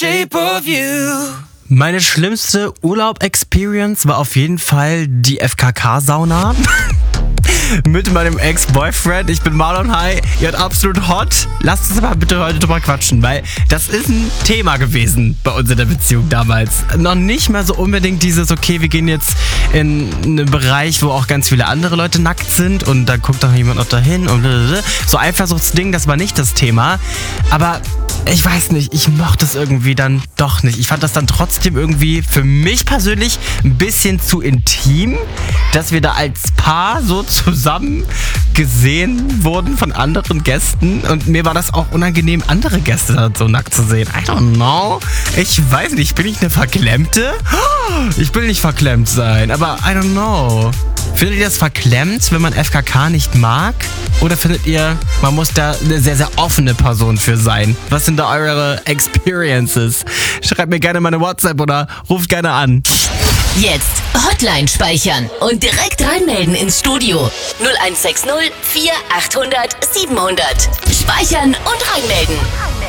Shape of You. Meine schlimmste Urlaub-Experience war auf jeden Fall die FKK-Sauna. Mit meinem Ex-Boyfriend. Ich bin Marlon, hi. Ihr seid absolut hot. Lasst uns aber bitte heute drüber quatschen, weil das ist ein Thema gewesen bei uns in der Beziehung damals. Noch nicht mal so unbedingt dieses, okay, wir gehen jetzt in einen Bereich, wo auch ganz viele andere Leute nackt sind und da guckt doch jemand noch dahin und so Eifersuchtsding, das war nicht das Thema. Aber ich weiß nicht, ich mochte es irgendwie dann doch nicht. Ich fand das dann trotzdem irgendwie für mich persönlich ein bisschen zu intim, dass wir da als Paar so zusammen gesehen wurden von anderen Gästen. Und mir war das auch unangenehm, andere Gäste da so nackt zu sehen. I don't know. Ich weiß nicht, bin ich eine Verklemmte? Ich will nicht verklemmt sein, aber I don't know. Findet ihr das verklemmt, wenn man FKK nicht mag? Oder findet ihr, man muss da eine sehr, sehr offene Person für sein? Was sind da eure Experiences? Schreibt mir gerne meine WhatsApp oder ruft gerne an. Jetzt Hotline speichern und direkt reinmelden ins Studio. 0160 4800 700. Speichern und reinmelden.